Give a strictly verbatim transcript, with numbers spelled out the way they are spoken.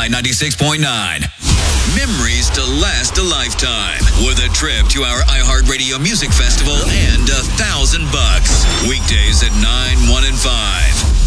Y ninety-six point nine. Memories to last a lifetime with a trip to our iHeartRadio Music Festival and a thousand bucks. Weekdays at nine, one, and five.